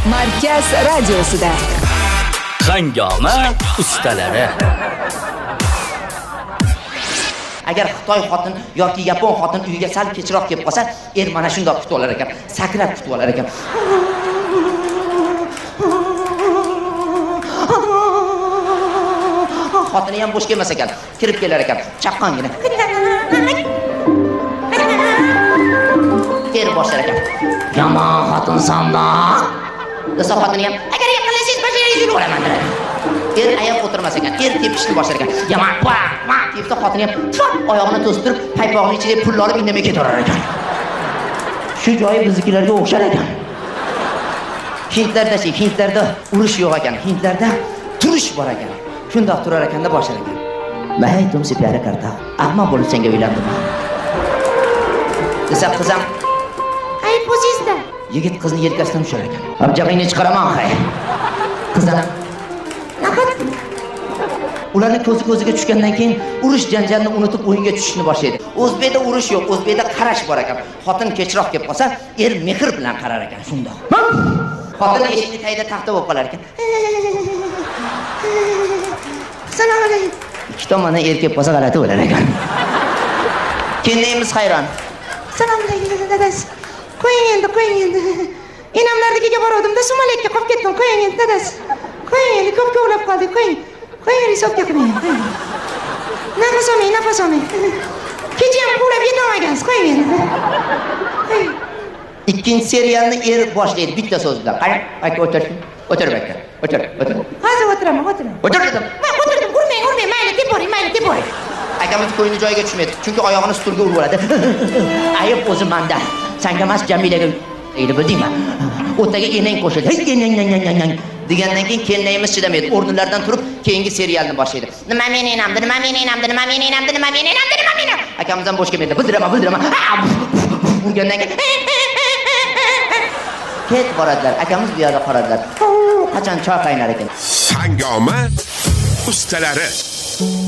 Markaz radiosida Hangoma ustalari. Agar Xitoy xotin yoki Yapon xotin uyiga sal kechroq kelib qolsa, er mana shunday kutib olar ekan, sakrab kutib olar ekan. Xotini ham bo'sh kelmas ekan, kirib kelar ekan, chaqqongina. Er boshlar ekan. Yomon xotin sonda. Desa xotini ham, agar yaqinlashsangiz basharingizni uraman dedi. Er oyoq o'tirmas ekan, er tepishni boshlar ekan. Yomon, va, debsa xotini ham oyog'ini to'stirib, paypoqning ichiga pul olib indamay ketaverar ekan. Shu joyi biznikilarga o'xshar ekan. Hindlarda urush yo'q ekan, Hindlarda turish bor ekan. Shundoq turar ekanda boshlar ekan. "May tumsi pyara karta, ahmoq bo'lib senga uylandim." Desa qizim, "Ay, pozizda." Yigit qizni yelkasidan tushar ekan. "Abjag'ingni chiqaraman, hay." Qizim, "Naqat?" Ularning ko'ziga tushgandan keyin urush janjalni unutib o'yinga tushishni boshlaydi. O'zbekda urush yo'q, O'zbekda qarash bor ekan. Xotin kechroq kelib qolsa, er mehr bilan qarar ekan, shundoq. Xotin eshikni tagida taxta bo'lib qolar ekan. Assalomu alaykum. Ikki tomondan er kelib qolsa g'alati bo'lar ekan. Kendaymiz hayron. Assalomu alaykum dadasi. Qo'ying endi. Enamlarnikiga boruvdim-da, sumalakka qolib ketdim. Qo'ying endi dadasi. Qo'ying endi, ko'p ko'lab qoldik. Qo'ying hisobga qiling. Nafas olmang. Kecha ham qo'lab yetolmagansiz. Qo'ying endi. Ikkinchi serialni er boshlaydi bitta so'z bilan. Qarang, aka o'tirsin. O'tir aka. O'tir. Hozir o'tiraman. O'tir dedim. O'tirdim. Urmang, mayli, deb boring. Akamiz qo'yini joyiga tushmaydi, chunki oyog'ini stulga urib oladi. Ayib o'zi menda. Senga emas, Jamilaga deydi, bildingmi? O'taga enang qo'shildi. Enang degandan keyin kendayimiz chidamaydi. O'rnlaridan turib, keyingi serialni boshlaydi. Nima men enamdi. Akamiz ham bo'sh kelmaydi. Bildirama. Urgandan keyin ket boradilar. Akamiz bu yerda qoladilar. Qachon choy qaynar ekan. Hangoma ustalari.